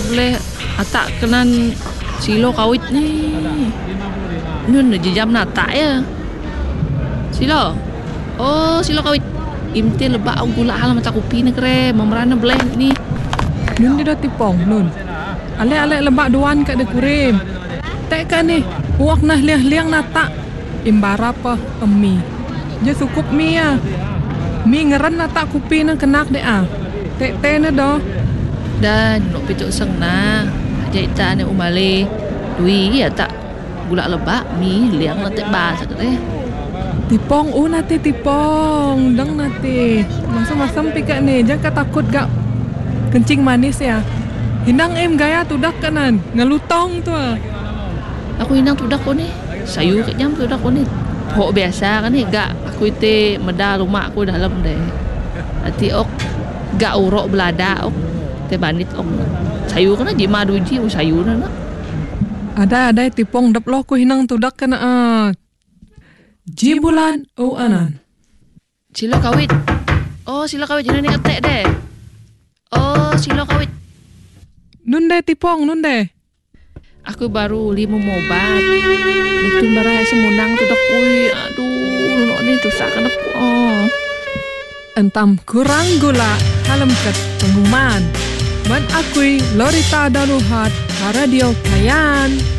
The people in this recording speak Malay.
boleh atak kenan silo kawit ni. Nun jam nata ya. Silo. Oh, silo kawit. Imti lebak au gula hal mata kopi ni kere, memerana boleh ni. Nun dia dah tipong nun. Ale lebak doan kat de kurim. Tak kan ni. Uak nah liang nata. Imbara apa emi. Je sukup mi ya. Mi ngeran nata kopi na kenak de ah. Tek na do. Dan nak pituk seng na. Jaita ni umale. Dui ya tak gula lebak mi liang na tek ba sakre. Tipong nanti tipong. Dang nanti. Masam-masam pika ni. Jangan takut gak kencing manis ya. Hinang gaya tudak kanan. Ngelutong tu ah. Aku hinang tudak ko ni. Sayu kat jam tudak ko ni. Hok biasa kan ni gak aku ite meda rumah aku dalam deh. Nanti ok gak urok belada ok. Te banit ok. Sayu kan ji madu ji sayu na. Ada tipong dap lo ko hinang tudak kan ah. Jibulan o anan. Silo kawit. Oh, silo kawit jina ni ketek deh. Oh, silo kawit. Nun deh tipong, nun deh. Aku baru 5 mobat. Nitun barai semunang tu dak kui. Aduh, nok ni tu sak kenep. Oh. Entam kurang gula halem ket pengumuman. Man akui Lorita Daluhat Radio Kayan.